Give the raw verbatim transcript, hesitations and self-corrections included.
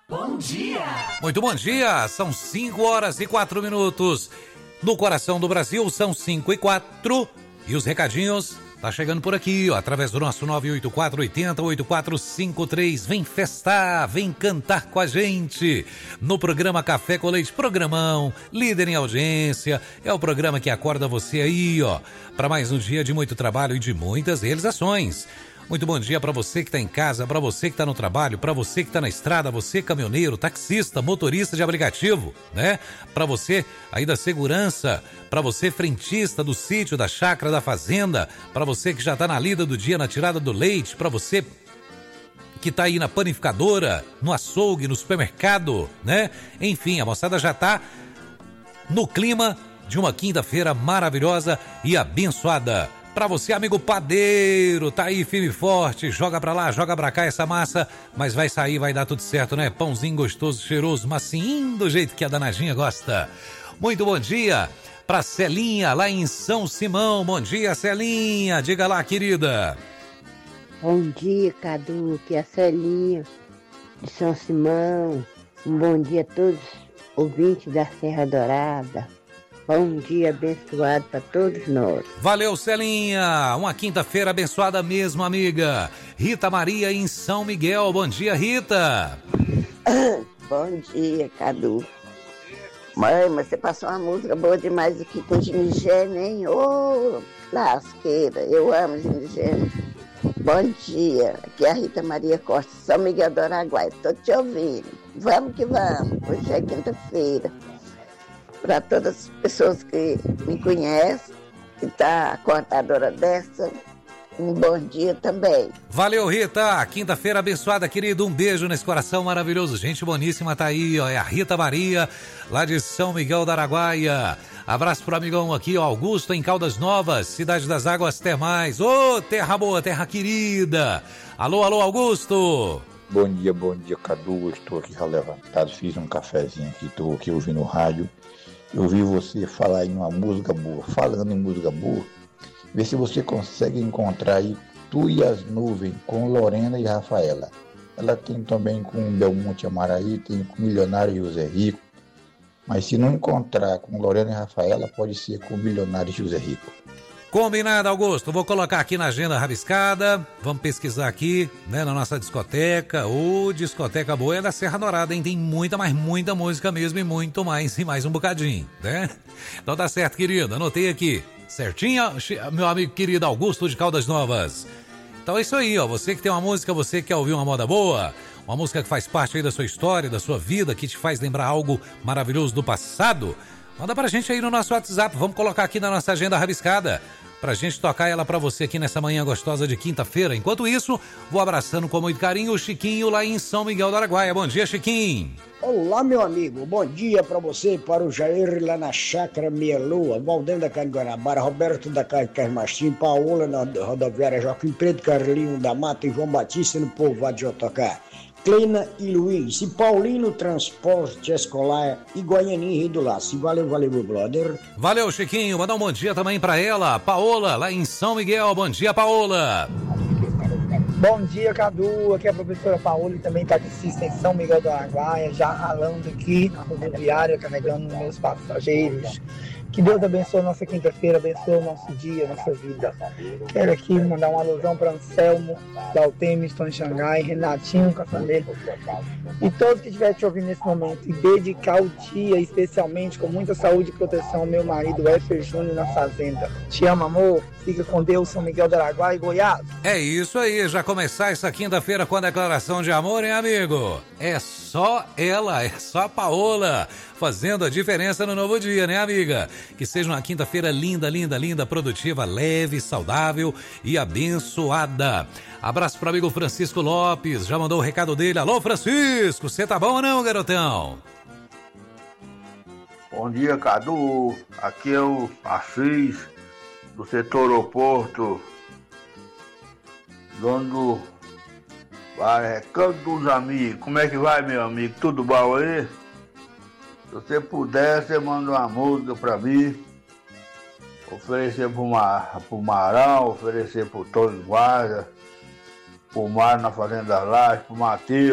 Bom dia! Muito bom dia! São cinco horas e quatro minutos. No coração do Brasil, são cinco e quatro. E os recadinhos tá chegando por aqui, ó, através do nosso nove oito quatro, oito zero, oito quatro cinco três. Vem festar, vem cantar com a gente no programa Café com Leite, programão, líder em audiência. É o programa que acorda você aí, ó, para mais um dia de muito trabalho e de muitas realizações. Muito bom dia para você que está em casa, para você que está no trabalho, para você que está na estrada, você caminhoneiro, taxista, motorista de aplicativo, né? Para você aí da segurança, para você frentista do sítio, da chácara, da fazenda, para você que já está na lida do dia, na tirada do leite, para você que está aí na panificadora, no açougue, no supermercado, né? Enfim, a moçada já está no clima de uma quinta-feira maravilhosa e abençoada. Pra você, amigo padeiro, tá aí firme e forte, joga pra lá, joga pra cá essa massa, mas vai sair, vai dar tudo certo, né? Pãozinho gostoso, cheiroso, massinho do jeito que a danadinha gosta. Muito bom dia pra Celinha, lá em São Simão. Bom dia, Celinha, diga lá, querida. Bom dia, Cadu, que é a Celinha de São Simão. Um bom dia a todos os ouvintes da Serra Dourada. Bom dia abençoado para todos nós. Valeu, Celinha. Uma quinta-feira abençoada mesmo, amiga. Rita Maria em São Miguel. Bom dia, Rita. Bom dia, Cadu. Mãe, mas você passou uma música boa demais aqui com Ginigênio, hein? Ô, lasqueira. Eu amo Ginigênio. Bom dia. Aqui é a Rita Maria Costa, São Miguel do Araguaia. Estou te ouvindo. Vamos que vamos. Hoje é quinta-feira. Para todas as pessoas que me conhecem, que está acordadora dessa, um bom dia também. Valeu, Rita. Quinta-feira abençoada, querido. Um beijo nesse coração maravilhoso. Gente boníssima tá aí, ó. É a Rita Maria, lá de São Miguel do Araguaia. Abraço pro amigão aqui, ó, Augusto, em Caldas Novas, Cidade das Águas Termais. Ô, terra boa, terra querida. Alô, alô, Augusto. Bom dia, bom dia, Cadu. Estou aqui já levantado, fiz um cafezinho aqui, estou aqui ouvindo o rádio. Eu ouvi você falar em uma música boa. Falando em música boa, vê se você consegue encontrar aí Tu e as Nuvens, com Lorena e Rafaela. Ela tem também com Belmonte Amaraí, tem com Milionário e José Rico. Mas se não encontrar com Lorena e Rafaela, pode ser com Milionário e José Rico. Combinado, Augusto. Vou colocar aqui na agenda rabiscada. Vamos pesquisar aqui, né, na nossa discoteca. Ô, discoteca boa é da Serra Dourada, hein? Tem muita, mas muita música mesmo e muito mais, e mais um bocadinho, né? Então tá certo, querido. Anotei aqui. Certinho, meu amigo querido Augusto de Caldas Novas. Então é isso aí, ó. Você que tem uma música, você que quer ouvir uma moda boa, uma música que faz parte aí da sua história, da sua vida, que te faz lembrar algo maravilhoso do passado, manda pra gente aí no nosso WhatsApp. Vamos colocar aqui na nossa agenda rabiscada pra gente tocar ela pra você aqui nessa manhã gostosa de quinta-feira. Enquanto isso, vou abraçando com muito carinho o Chiquinho lá em São Miguel do Araguaia. Bom dia, Chiquinho. Olá, meu amigo. Bom dia pra você, para o Jair lá na Chácara Meia Lua, Valdem da Carne Guanabara, Roberto da Carne Carmachim, Paola na rodoviária Joaquim Preto, Carlinho da Mata e João Batista no povoado de Jotocá. Kleina e Luiz, e Paulino Transporte Escolar e Goianinho Rio do Laço. Valeu, valeu, meu brother. Valeu, Chiquinho. Mandar um bom dia também pra ela, Paola, lá em São Miguel. Bom dia, Paola. Bom dia, Cadu. Aqui é a professora Paola e também taxista em São Miguel do Araguaia, já ralando aqui na rodoviária, carregando meus passageiros. Que Deus abençoe a nossa quinta-feira, abençoe o nosso dia, a nossa vida. Quero aqui mandar um alusão para Anselmo, Daltemi, estou em Xangai, Renatinho, Caçandeiro, e todos que estiverem te ouvindo nesse momento. E dedicar o dia, especialmente, com muita saúde e proteção, ao meu marido, Éfer Júnior, na fazenda. Te amo, amor. Fica com Deus, São Miguel do Araguaia e Goiás. É isso aí, já começar essa quinta-feira com a declaração de amor, hein, amigo? É só ela, é só a Paola, fazendo a diferença no novo dia, né, amiga? Que seja uma quinta-feira linda, linda, linda, produtiva, leve, saudável e abençoada. Abraço pro amigo Francisco Lopes, já mandou o recado dele. Alô, Francisco, você tá bom ou não, garotão? Bom dia, Cadu. Aqui é o Assis, do setor aeroporto, dono do Recanto dos Amigos. Como é que vai, meu amigo? Tudo bom aí? Se você puder, você manda uma música pra mim, oferecer pro, Mar, pro Marão, oferecer pro Tony Guarda, pro Mário na Fazenda Laje, pro Matheus.